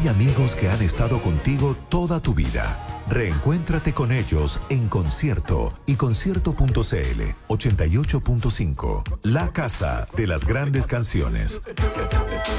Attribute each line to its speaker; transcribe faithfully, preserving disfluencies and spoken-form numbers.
Speaker 1: Hay amigos que han estado contigo toda tu vida. Reencuéntrate con ellos en Concierto y concierto punto cl ochenta y ocho punto cinco. La casa de las grandes canciones.